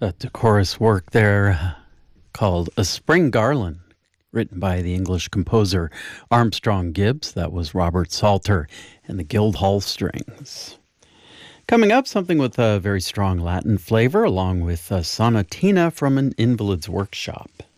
A decorous work there called A Spring Garland, written by the English composer Armstrong Gibbs. That was Robert Salter and the Guildhall Strings. Coming up, something with a very strong Latin flavor, along with a sonatina from an invalid's workshop.